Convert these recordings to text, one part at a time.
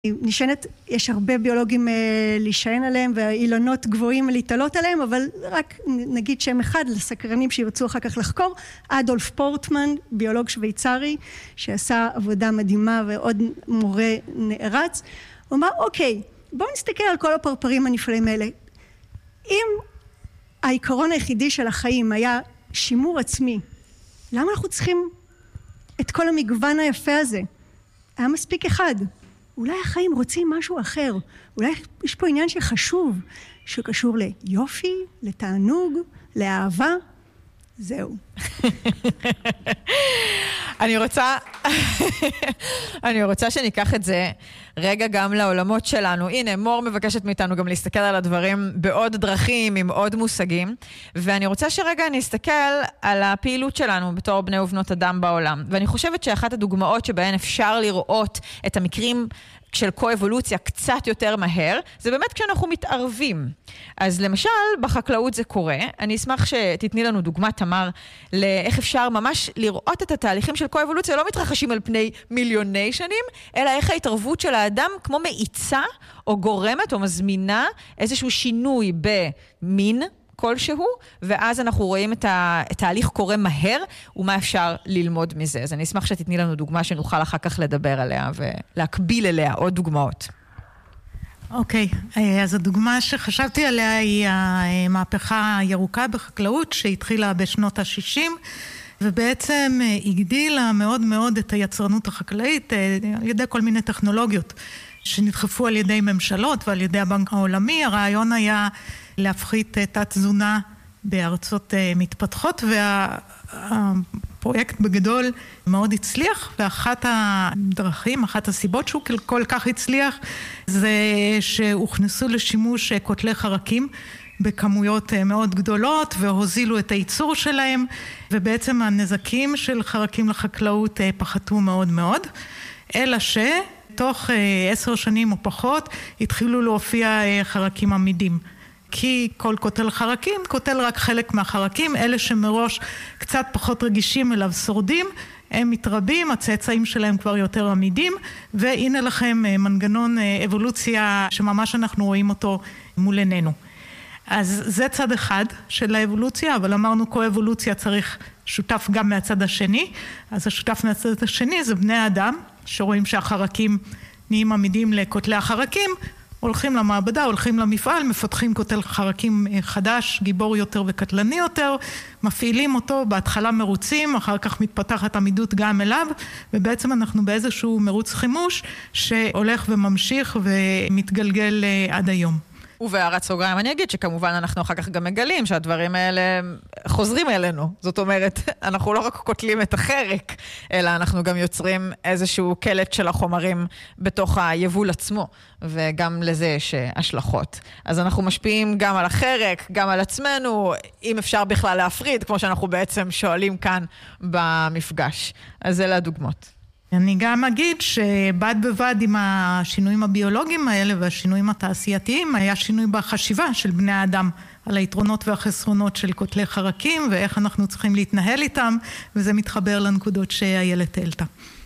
נשענת, יש הרבה ביולוגים להישען עליהם ואילנות גבוהים להתעלות עליהם, אבל רק נגיד שם אחד לסקרנים שירצו אחר כך לחקור, אדולף פורטמן, ביולוג שוויצרי שעשה עבודה מדהימה ועוד מורה נערץ. הוא אמר אוקיי, בואו נסתכל על כל הפרפרים הנפלאים האלה. אם העיקרון היחידי של החיים היה שימור עצמי, למה אנחנו צריכים את כל המגוון היפה הזה? היה מספיק אחד. אולי החיים רוצים משהו אחר. אולי יש פה עניין שחשוב, שקשור ליופי, לתענוג, לאהבה. זהו. אני רוצה שניקח את זה רגע גם לעולמות שלנו. הנה, מור מבקשת מאיתנו גם להסתכל על הדברים בעוד דרכים, עם עוד מושגים. ואני רוצה שרגע נסתכל על הפעילות שלנו בתור בני ובנות אדם בעולם. ואני חושבת שאחת הדוגמאות שבהן אפשר לראות את המקרים של קו-אבולוציה קצת יותר מהר, זה באמת כשאנחנו מתערבים. אז למשל, בחקלאות זה קורה. אני אשמח שתתני לנו דוגמה, תמר, לאיך אפשר ממש לראות את התהליכים של קו-אבולוציה, לא מתרחשים על פני מיליוני שנים, אלא איך ההתערבות של האדם כמו מאיצה, או גורמת, או מזמינה איזשהו שינוי במין כלשהו, ואז אנחנו רואים את התהליך קורה מהר, ומה אפשר ללמוד מזה. אז אני אשמח שתתני לנו דוגמה שנוכל אחר כך לדבר עליה, ולהקביל אליה עוד דוגמאות. אוקיי, אז הדוגמה שחשבתי עליה היא המהפכה הירוקה בחקלאות, שהתחילה בשנות ה-60, ובעצם הגדילה מאוד מאוד את היצרנות החקלאית, על ידי כל מיני טכנולוגיות, שנדחפו על ידי ממשלות ועל ידי הבנק העולמי. הרעיון היה להפחית תת-תזונה בארצות מתפתחות, והפרויקט בגדול מאוד הצליח, ואחת הדרכים, אחת הסיבות שהוא כל כך הצליח, זה שהוכנסו לשימוש קוטלי חרקים בכמויות מאוד גדולות, והוזילו את הייצור שלהם, ובעצם הנזקים של חרקים לחקלאות פחתו מאוד מאוד, אלא תוך 10 שנים או פחות התחילו להופיע חרקים עמידים. כי כל קוטל חרקים, קוטל רק חלק מהחרקים, אלה שמראש קצת פחות רגישים אליו שורדים, הם מתרבים, הצאצאים שלהם כבר יותר עמידים, והנה לכם מנגנון אבולוציה שממש אנחנו רואים אותו מול עינינו. אז זה צד אחד של האבולוציה, אבל אמרנו קו-אבולוציה צריך שותף גם מהצד השני, אז השותף מהצד השני זה בני האדם, שרואים שהחרקים נהיים עמידים לקוטלי החרקים, הולכים למעבדה, הולכים למפעל, מפתחים קוטל חרקים חדש, גיבור יותר וקטלני יותר, מפעילים אותו, בהתחלה מרוצים, אחר כך מתפתחת עמידות גם אליו, ובעצם אנחנו באיזשהו מרוץ חימוש שהולך וממשיך ומתגלגל עד היום. ובהערת סוגריים אני אגיד שכמובן אנחנו אחר כך גם מגלים שהדברים האלה חוזרים אלינו. זאת אומרת, אנחנו לא רק קוטלים את החרק, אלא אנחנו גם יוצרים איזשהו קלט של החומרים בתוך היבול עצמו, וגם לזה יש השלכות. אז אנחנו משפיעים גם על החרק, גם על עצמנו, אם אפשר בכלל להפריד, כמו שאנחנו בעצם שואלים כאן במפגש. אז אלה הדוגמות. אני גם אגיד שבד בבד עם השינויים הביולוגיים האלה והשינויים התעשייתיים, היה שינוי בחשיבה של בני האדם על היתרונות והחסרונות של קוטלי חרקים, ואיך אנחנו צריכים להתנהל איתם, וזה מתחבר לנקודות שאיילת העלתה.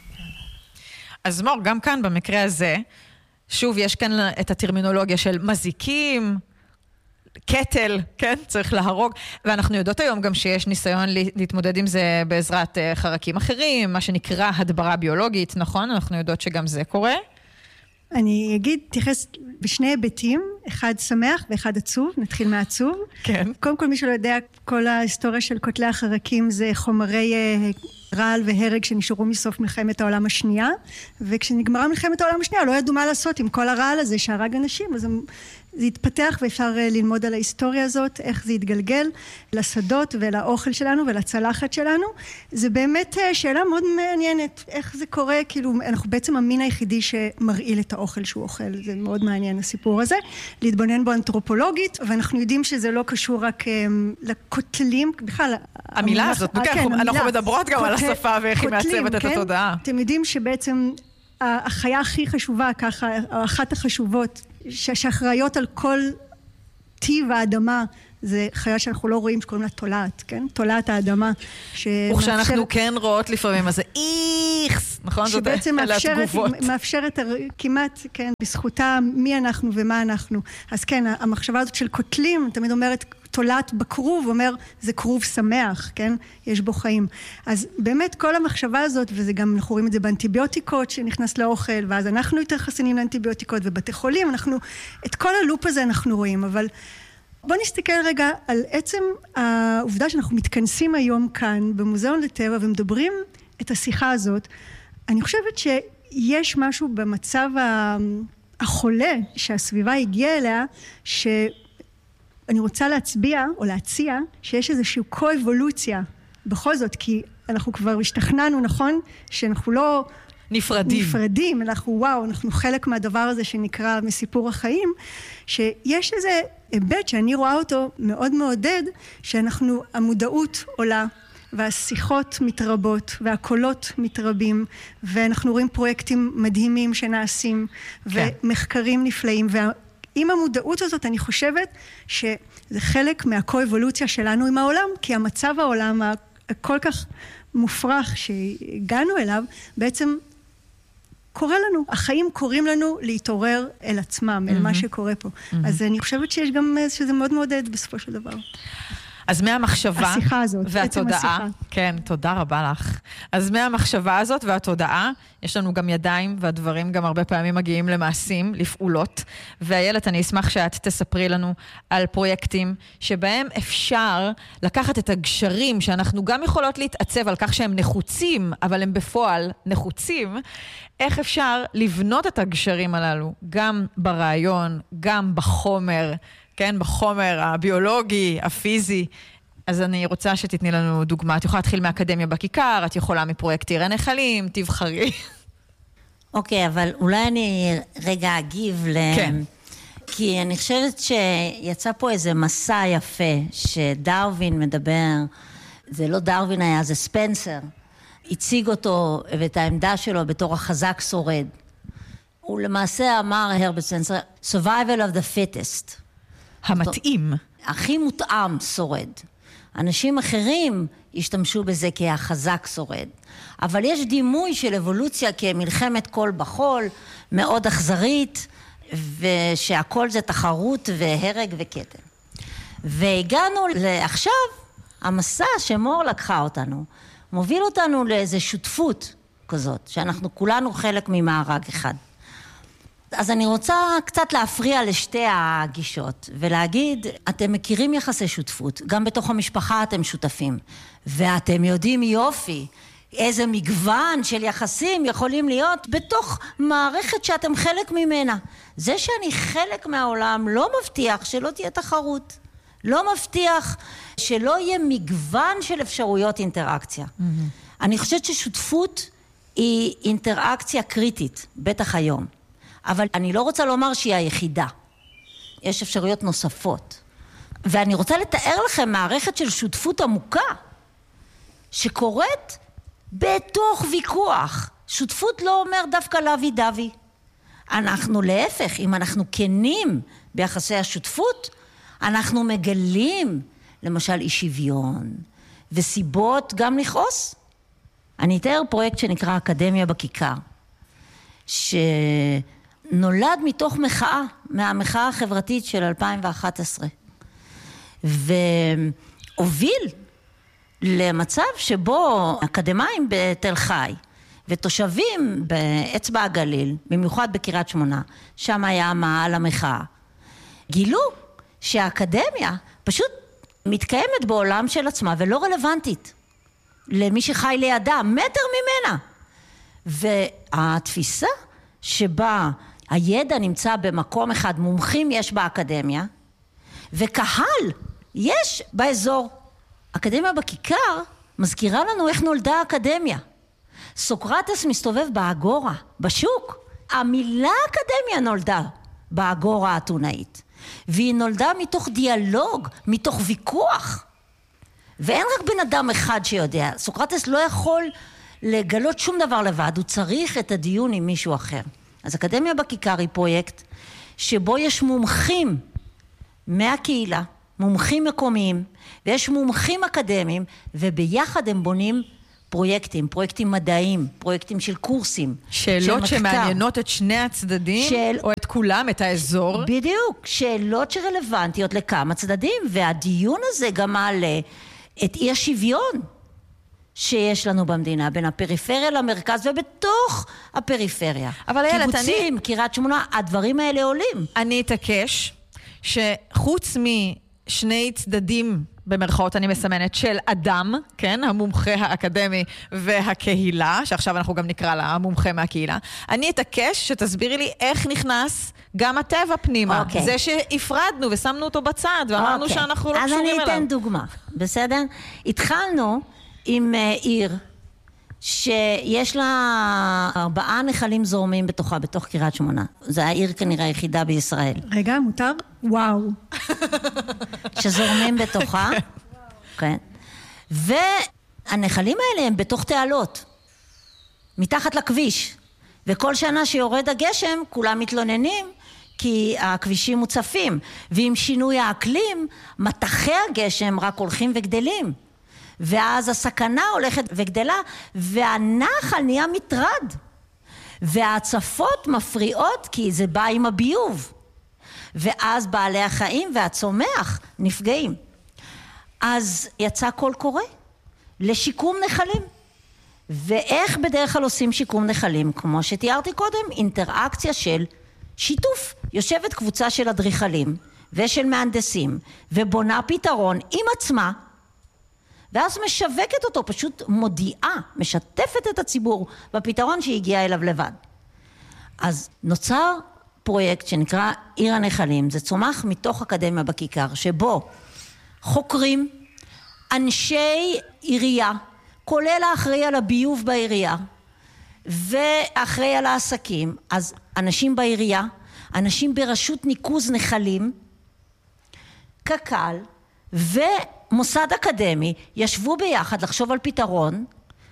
אז מור, גם כאן במקרה הזה, שוב יש כאן את הטרמינולוגיה של מזיקים, קטל, כן? צריך להרוג. ואנחנו יודעות היום גם שיש ניסיון להתמודד עם זה בעזרת חרקים אחרים, מה שנקרא הדברה ביולוגית, נכון? אנחנו יודעות שגם זה קורה. אני אגיד, תייחס בשני היבטים, אחד שמח ואחד עצוב, נתחיל מהעצוב. כן. קודם כל, מי שלא יודע, כל ההיסטוריה של קוטלי החרקים זה חומרי רעל והרג שנשארו מסוף מלחמת העולם השנייה, וכשנגמרה מלחמת העולם השנייה לא ידעו מה לעשות עם כל הרעל הזה שהרג אנשים, אז זה התפתח ואפשר ללמוד על ההיסטוריה הזאת, איך זה יתגלגל לשדות ולאוכל שלנו ולצלחת שלנו. זה באמת שאלה מאוד מעניינת, איך זה קורה, כאילו אנחנו בעצם המין היחידי שמרעיל את האוכל שהוא אוכל, זה מאוד מעניין הסיפור הזה, להתבונן בו אנתרופולוגית, ואנחנו יודעים שזה לא קשור רק לקוטלים, בכלל המילה הזאת, אנחנו מדברות גם על השפה ואיך היא מעצבת את התודעה. אתם יודעים שבעצם החיה הכי חשובה ככה, אחת החשובות, שאחראיות על כל טיב האדמה, זה חיה שאנחנו לא רואים, שקוראים לה תולעת, כן? תולעת האדמה. וכשאנחנו כן רואות לפעמים, אז זה איכס, נכון? שבעצם מאפשרת כמעט, כן, בזכותה מי אנחנו ומה אנחנו. אז כן, המחשבה הזאת של קוטלים, תמיד אומרת, תולעת בכרוב, אומר, זה כרוב שמח, כן? יש בו חיים. אז באמת כל המחשבה הזאת, וזה גם, אנחנו רואים את זה באנטיביוטיקות שנכנס לאוכל, ואז אנחנו יותר חסינים לאנטיביוטיקות, ובתי חולים, את כל הלופ הזה אנחנו רואים, אבל בוא נסתכל רגע על עצם העובדה שאנחנו מתכנסים היום כאן, במוזיאון לטבע, ומדברים את השיחה הזאת. אני חושבת שיש משהו במצב החולה, שהסביבה הגיעה אליה, אני רוצה להצביע או להציע שיש איזושהי קו-אבולוציה בכל זאת, כי אנחנו כבר השתכנענו, נכון? שאנחנו לא נפרדים, אנחנו חלק מהדבר הזה שנקרא מסיפור החיים, שיש איזה היבט שאני רואה אותו מאוד מעודד, המודעות עולה, והשיחות מתרבות, והקולות מתרבים, ואנחנו רואים פרויקטים מדהימים שנעשים, ומחקרים נפלאים, עם המודעות הזאת אני חושבת שזה חלק מהקו-אבולוציה שלנו עם העולם, כי המצב העולם הכל כך מופרך שהגענו אליו, בעצם קורה לנו, החיים קוראים לנו להתעורר אל עצמם, אל מה שקורה פה. אז אני חושבת שיש גם שזה מאוד מעודד בסופו של דבר. אז מהמחשבה השיחה הזאת, והתודעה, כן, תודה רבה לך. אז מהמחשבה הזאת והתודעה, יש לנו גם ידיים, והדברים גם הרבה פעמים מגיעים למעשים, לפעולות. ואיילת, אני אשמח שאת תספרי לנו על פרויקטים שבהם אפשר לקחת את הגשרים, שאנחנו גם יכולות להתעצב על כך שהם נחוצים, אבל הם בפועל נחוצים, איך אפשר לבנות את הגשרים הללו, גם ברעיון, גם בחומר, כן, בחומר הביולוגי, הפיזי. אז אני רוצה שתתני לנו דוגמה. את יכולה להתחיל מאקדמיה בכיכר, את יכולה מפרויקט עיר הנחלים, תבחרי. אוקיי, אבל אולי אני רגע אגיב כן. כי אני חושבת שיצא פה איזה מסע יפה, שדרווין מדבר, זה לא דרווין היה, זה ספנסר, הציג אותו ואת העמדה שלו בתור החזק שורד. הוא למעשה אמר, הרברט ספנסר, survival of the fittest. המתאים. הכי מותאם שורד. אנשים אחרים השתמשו בזה כהחזק שורד. אבל יש דימוי של אבולוציה כמלחמת קול בחול, מאוד אכזרית, ושהכל זה תחרות והרג וקטל. והגענו לעכשיו, המסע שמור לקחה אותנו, מוביל אותנו לאיזו שותפות כזאת, שאנחנו כולנו חלק ממארג אחד. אז אני רוצה קצת להפריע לשתי הגישות, ולהגיד, אתם מכירים יחסי שותפות, גם בתוך המשפחה אתם שותפים, ואתם יודעים יופי, איזה מגוון של יחסים יכולים להיות בתוך מערכת שאתם חלק ממנה. זה שאני חלק מהעולם לא מבטיח שלא תהיה תחרות, לא מבטיח שלא יהיה מגוון של אפשרויות אינטראקציה. אני חושבת ששותפות היא אינטראקציה קריטית, בטח היום. אבל אני לא רוצה לומר שהיא היחידה. יש אפשרויות נוספות. ואני רוצה לתאר לכם מערכת של שותפות עמוקה, שקורית בתוך ויכוח. שותפות לא אומר דווקא לוי דווי. אנחנו להפך, אם אנחנו כנים ביחסי השותפות, אנחנו מגלים, למשל, אי שוויון, וסיבות גם לכעוס. אני אתאר פרויקט שנקרא אקדמיה בכיכר, שנולד מתוך מחאה, מהמחאה החברתית של 2011, והוביל למצב שבו אקדמיים בתל חי, ותושבים באצבע הגליל, במיוחד בקריית שמונה, שם היה מעל המחאה, גילו שהאקדמיה פשוט מתקיימת בעולם של עצמה ולא רלוונטית למי שחי לידה, מטר ממנה. והתפיסה שבה הידע נמצא במקום אחד, מומחים יש באקדמיה, וקהל יש באזור. אקדמיה בכיכר מזכירה לנו איך נולדה האקדמיה. סוקרטס מסתובב באגורה, בשוק. המילה אקדמיה נולדה באגורה האתונאית. והיא נולדה מתוך דיאלוג, מתוך ויכוח. ואין רק בן אדם אחד שיודע. סוקרטס לא יכול לגלות שום דבר לבד, הוא צריך את הדיון עם מישהו אחר. אז אקדמיה בכיכר היא פרויקט שבו יש מומחים מהקהילה, מומחים מקומיים, ויש מומחים אקדמיים, וביחד הם בונים פרויקטים מדעיים, פרויקטים של קורסים. שאלות שמעניינות את שני הצדדים, או את כולם, את האזור? בדיוק, שאלות שרלוונטיות לכמה צדדים, והדיון הזה גם מעלה את אי השוויון שיש לנו במדינה, בין הפריפריה למרכז ובתוך הפריפריה. אבל איילת, קיבוצים, קריית שמונה, הדברים האלה עולים. אני אתעקש שחוץ משני צדדים, במרכאות אני מסמנת, של אדם, כן, המומחה האקדמי והקהילה, שעכשיו אנחנו גם נקרא לה המומחה מהקהילה, אני אתעקש שתסבירי לי איך נכנס גם הטבע פנימה. זה שהפרדנו ושמנו אותו בצד, ואמרנו שאנחנו לא קשורים אליו. אז אני אתן דוגמה, בסדר? התחלנו עם עיר שיש לה 4 נחלים זורמים בתוכה, בתוך קריית שמונה. זה העיר כנראה היחידה בישראל. רגע, מותר? וואו. שזורמים בתוכה. כן. והנחלים האלה הם בתוך תעלות. מתחת לכביש. וכל שנה שיורד הגשם, כולם מתלוננים, כי הכבישים מוצפים. ועם שינוי האקלים, מטחי הגשם רק הולכים וגדלים. ואז הסכנה הולכת וגדלה, והנחל נהיה מטרד. וההצפות מפריעות, כי זה בא עם הביוב. ואז בעלי החיים והצומח נפגעים. אז יצא קול קורא לשיקום נחלים. ואיך בדרך כלל עושים שיקום נחלים? כמו שתיארתי קודם, אינטראקציה של שיתוף. יושבת קבוצה של אדריכלים ושל מהנדסים, ובונה פתרון עם עצמה, ואז משווקת אותו, פשוט מודיעה, משתפת את הציבור בפתרון שהגיע אליו לבד. אז נוצר פרויקט שנקרא עיר הנחלים, זה צומח מתוך אקדמיה בכיכר, שבו חוקרים אנשי עירייה, כולל האחראי על הביוב בעירייה, ואחראי על העסקים, אז אנשים בעירייה, אנשים ברשות ניקוז נחלים, קק"ל, ומוסד אקדמי, ישבו ביחד לחשוב על פתרון,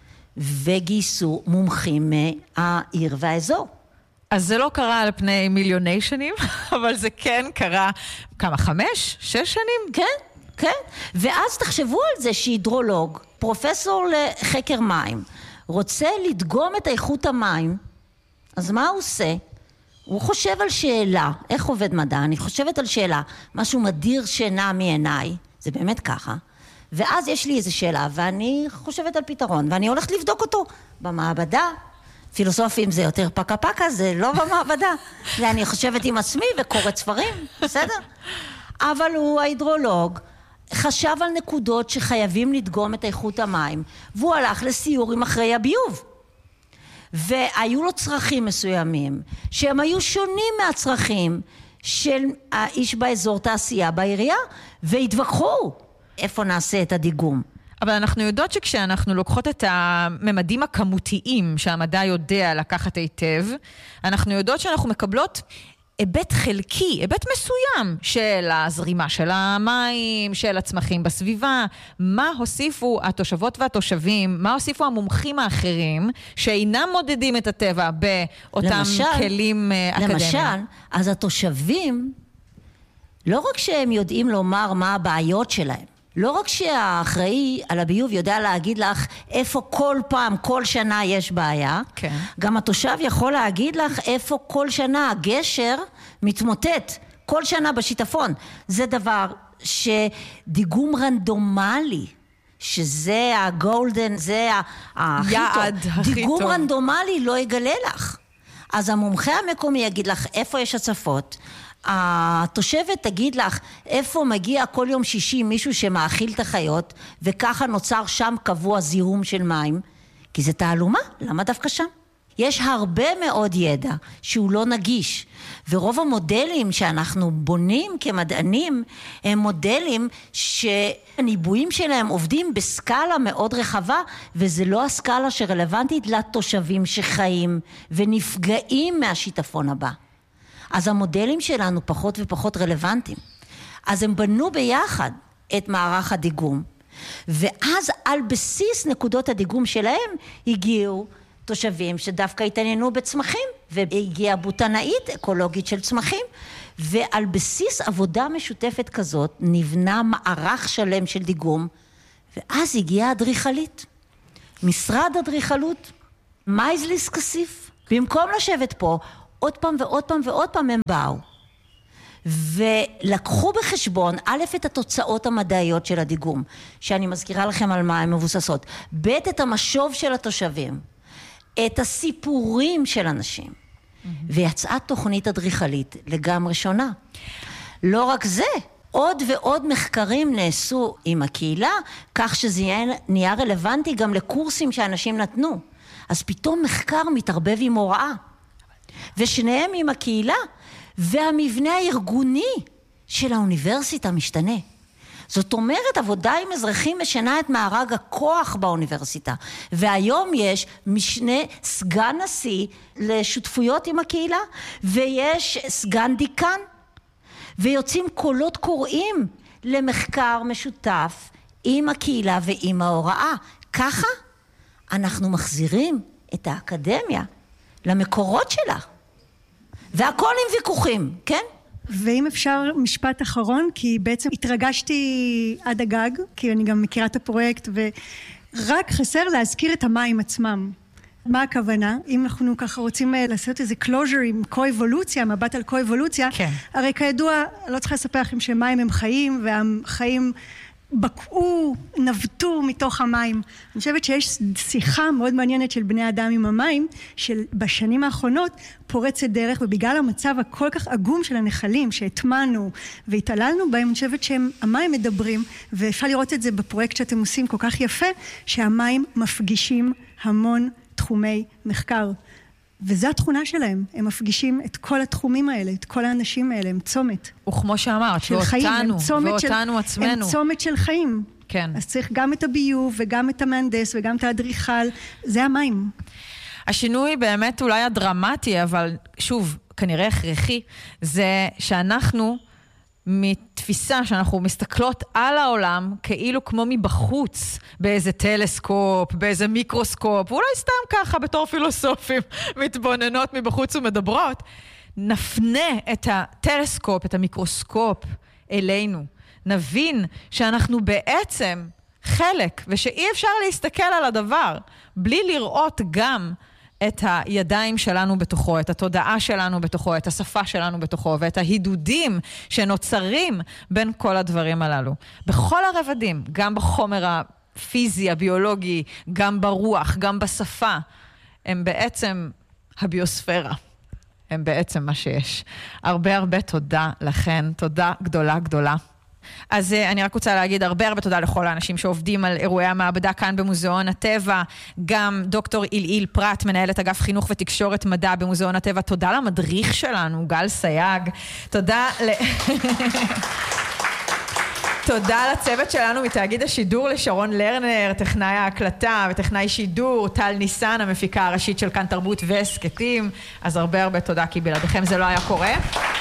וגייסו מומחים מהעיר והאזור. אז זה לא קרה על פני מיליוני שנים, אבל זה כן קרה, כמה, 5, 6 שנים? כן, כן. ואז תחשבו על זה שהידרולוג, פרופסור לחקר מים, רוצה לדגום את איכות המים, אז מה הוא עושה? הוא חושב על שאלה, איך עובד מדע? אני חושבת על שאלה, משהו מדיר שינה מעיניי, זה באמת ככה, ואז יש לי איזו שאלה, ואני חושבת על פתרון, ואני הולכת לבדוק אותו במעבדה. פילוסופים זה יותר פקה פקה, זה לא במעבדה. אני חושבת עם עצמי וקוראת ספרים, בסדר? אבל הוא, ההידרולוג, חשב על נקודות שחייבים לדגום את איכות המים, והוא הלך לסיור עם אחרי הביוב. והיו לו צרכים מסוימים, שהם היו שונים מהצרכים של האיש באזור תעשייה בעירייה, והתווכחו איפה נעשה את הדיגום. אבל אנחנו יודעות שכשאנחנו לוקחות את הממדים הכמותיים שהמדע יודע לקחת היטב, אנחנו יודעות שאנחנו מקבלות היבט חלקי, היבט מסוים של הזרימה של המים, של הצמחים בסביבה. מה הוסיפו התושבות והתושבים, מה הוסיפו המומחים האחרים שאינם מודדים את הטבע באותם כלים אקדמיים? למשל, אז התושבים, לא רק שהם יודעים לומר מה הבעיות שלהם, לא רק שהאחראי על הביוב יודע להגיד לך איפה כל פעם, כל שנה יש בעיה, כן. גם התושב יכול להגיד לך איפה כל שנה הגשר מתמוטט, כל שנה בשיטפון. זה דבר שדיגום רנדומלי, שזה הגולדן, זה היעד הכי טוב. דיגום רנדומלי לא יגלה לך. אז המומחה המקומי יגיד לך איפה יש הצפות, התושבת תגיד לך איפה מגיע כל יום שישי מישהו שמאכיל את החיות, וככה נוצר שם קבוע זיהום של מים, כי זה תעלומה, למה דווקא שם? יש הרבה מאוד ידע שהוא לא נגיש, ורוב המודלים שאנחנו בונים כמדענים הם מודלים שהניבויים שלהם עובדים בסקאלה מאוד רחבה, וזה לא הסקאלה שרלוונטית לתושבים שחיים ונפגעים מהשיטפון הבא. אז המודלים שלנו פחות ופחות רלוונטיים. אז הם בנו ביחד את מערך הדיגום, ואז על בסיס נקודות הדיגום שלהם הגיעו תושבים שדווקא התעניינו בצמחים, והגיעה בוטנאית אקולוגית של צמחים, ועל בסיס עבודה משותפת כזאת נבנה מערך שלם של דיגום, ואז הגיעה אדריכלית. משרד אדריכלות, מייזליס כסיף. במקום לשבת פה, עוד פעם ועוד פעם ועוד פעם הם באו. ולקחו בחשבון, א', את התוצאות המדעיות של הדיגום, שאני מזכירה לכם על מה הן מבוססות, ב', את המשוב של התושבים, את הסיפורים של אנשים, ויצאה תוכנית אדריכלית לגמרי שונה. לא רק זה, עוד ועוד מחקרים נעשו עם הקהילה, כך שזה נהיה רלוונטי גם לקורסים שאנשים נתנו. אז פתאום מחקר מתערבב עם הוראה. ושניהם עם הקהילה, והמבנה הארגוני של האוניברסיטה משתנה. זאת אומרת, עבודה עם אזרחים משנה את מארג הכוח באוניברסיטה. והיום יש משנה סגן נשיא לשותפויות עם הקהילה, ויש סגן דיקן, ויוצאים קולות קוראים למחקר משותף עם הקהילה ועם ההוראה. ככה אנחנו מחזירים את האקדמיה למקורות שלה. והכל עם ויכוחים, כן? ואם אפשר משפט אחרון, כי בעצם התרגשתי עד הגג, כי אני גם מכירה את הפרויקט, ורק חסר להזכיר את המים עצמם. מה הכוונה? אם אנחנו ככה רוצים לעשות איזה closure עם קו-אבולוציה, מבט על קו-אבולוציה, כן. הרי כידוע, לא צריכה לספר לכם שמים הם חיים, והחיים בקעו, נבטו מתוך המים. אני חושבת שיש שיחה מאוד מעניינת של בני אדם עם המים, שבשנים האחרונות פורצת דרך, ובגלל המצב הכל כך עגום של הנחלים, שהטמנו והתעללנו בהם, אני חושבת שהמים מדברים, ואפשר לראות את זה בפרויקט שאתם עושים כל כך יפה, שהמים מפגישים המון תחומי מחקר. וזו התכונה שלהם, הם מפגישים את כל התחומים האלה, את כל האנשים האלה, הם צומת. וכמו שאמרת, ואותנו עצמנו. הם צומת של חיים. כן. אז צריך גם את הביוב, וגם את המהנדס, וגם את האדריכל, זה המים. השינוי באמת אולי הדרמטי, אבל שוב, כנראה הכרחי, זה שאנחנו מתפיסה שאנחנו מסתכלות על העולם כאילו כמו מבחוץ, באיזה טלסקופ, באיזה מיקרוסקופ, ואולי סתם ככה בתור פילוסופים מתבוננות מבחוץ ומדברות, נפנה את הטלסקופ, את המיקרוסקופ אלינו, נבין שאנחנו בעצם חלק, ושאי אפשר להסתכל על הדבר בלי לראות גם את הידיים שלנו בתוכו, את התודעה שלנו בתוכו, את השפה שלנו בתוכו, ואת ההידודים שנוצרים בין כל הדברים הללו. בכל הרבדים, גם בחומר הפיזי, הביולוגי, גם ברוח, גם בשפה, הם בעצם הביוספירה. הם בעצם מה שיש. הרבה הרבה תודה לכן, תודה גדולה גדולה. אז אני רק רוצה להגיד הרבה תודה לכל האנשים שעובדים על אירועי המעבדה כאן במוזיאון הטבע, גם דוקטור איל פרט, מנהלת אגף חינוך ותקשורת מדע במוזיאון הטבע, תודה למדריך שלנו, גל סייג, תודה תודה לצוות שלנו מתאגיד השידור, לשרון לרנר, טכנאי ההקלטה וטכנאי שידור, טל ניסן, המפיקה הראשית של כאן תרבות והסקטים, אז הרבה תודה, כי בלעדיכם זה לא היה קורה.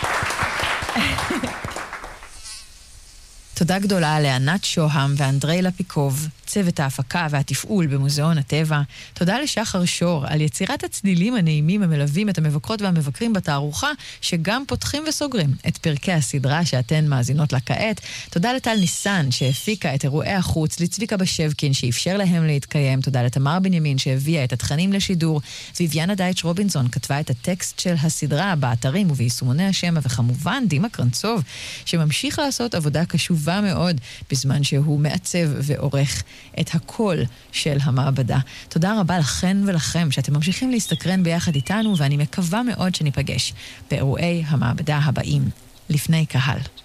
תודה גדולה לענת שוהם ואנדרי לפיקוב, צוות ההפקה והתפעול במוזיאון הטבע. תודה לשחר שור על יצירת הצלילים הנעימים המלווים את המבקרות והמבקרים בתערוכה, שגם פותחים וסוגרים את פרקי הסדרה שאתן מאזינות לה כעת. תודה לטל ניסן שהפיקה את אירועי החוץ, לצביקה בשבקין שאפשר להם להתקיים. תודה לתמר בנימין שהביאה את התכנים לשידור. ויביאנה דייטש רובינזון כתבה את הטקסט של הסדרה באתרים וביישומוני השמע, וכמובן דימה קרנצוב שממשיך לעשות עבודה קשובה מאוד בזמן שהוא מעצב ועורך את הקול של המעבדה. תודה רבה לכן ולכם שאתם ממשיכים להסתקרן ביחד איתנו, ואני מקווה מאוד שניפגש באירועי המעבדה הבאים לפני קהל.